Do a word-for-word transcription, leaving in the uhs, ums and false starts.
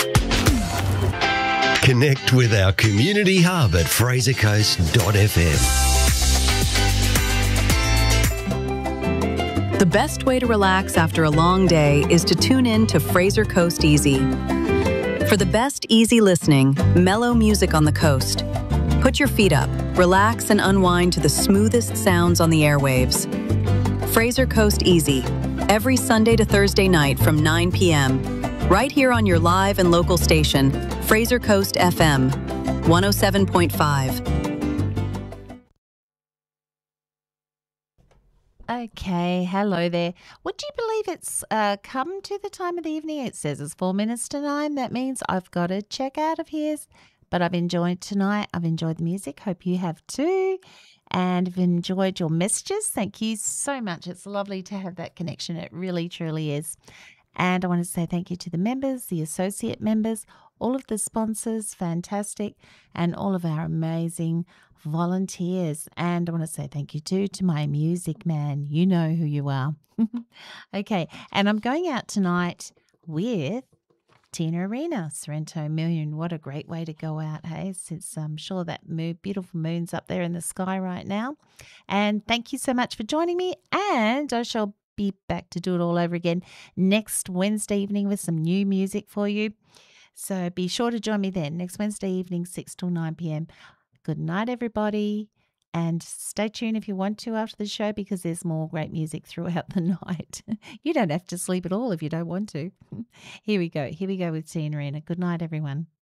Connect with our community hub at fraser coast dot f m. The best way to relax after a long day is to tune in to Fraser Coast Easy. For the best easy listening, mellow music on the coast. Put your feet up, relax and unwind to the smoothest sounds on the airwaves. Fraser Coast Easy, every Sunday to Thursday night from nine p.m. Right here on your live and local station, Fraser Coast F M, one oh seven point five. Okay, hello there. Would you believe it's uh, come to the time of the evening? It says it's four minutes to nine. That means I've got to check out of here. But I've enjoyed tonight. I've enjoyed the music. Hope you have too. And have enjoyed your messages. Thank you so much. It's lovely to have that connection. It really, truly is. And I want to say thank you to the members, the associate members, all of the sponsors, fantastic, and all of our amazing volunteers. And I want to say thank you too to my music man. You know who you are. Okay, and I'm going out tonight with Tina Arena, Sorrento Million. What a great way to go out, hey, since I'm sure that moon, beautiful moon's up there in the sky right now. And thank you so much for joining me, and I shall be back to do it all over again next Wednesday evening with some new music for you. So be sure to join me then next Wednesday evening, six till nine p.m. Good night, everybody. And stay tuned if you want to after the show, because there's more great music throughout the night. You don't have to sleep at all if you don't want to. Here we go. Here we go with Tina Arena. Good night, everyone.